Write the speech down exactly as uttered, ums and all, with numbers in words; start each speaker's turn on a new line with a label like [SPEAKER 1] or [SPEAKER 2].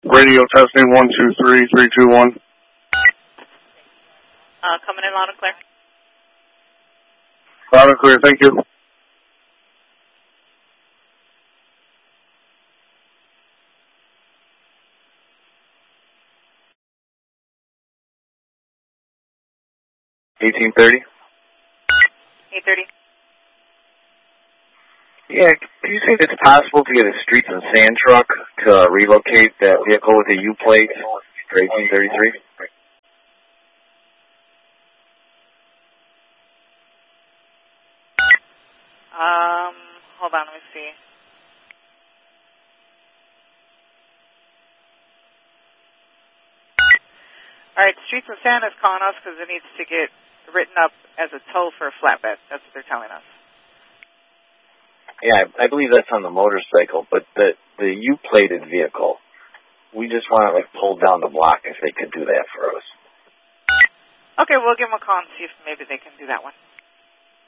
[SPEAKER 1] Radio testing, one, two, three, three, two, one.
[SPEAKER 2] Uh, coming in loud and clear.
[SPEAKER 1] Loud and clear, thank you.
[SPEAKER 3] eighteen thirty?
[SPEAKER 2] eight thirty.
[SPEAKER 3] Yeah, can you see if it's possible to get a streets and sand truck to uh, relocate that vehicle with the U plate for eighteen thirty-three?
[SPEAKER 2] Um, hold on, let me see. All right, Streets and Sand is calling us because it needs to get written up as a tow for a flatbed. That's what they're telling us.
[SPEAKER 3] Yeah, I believe that's on the motorcycle, but the the U-plated vehicle, we just want it like pulled down the block if they could do that for us.
[SPEAKER 2] Okay, we'll give them a call and see if maybe they can do that one.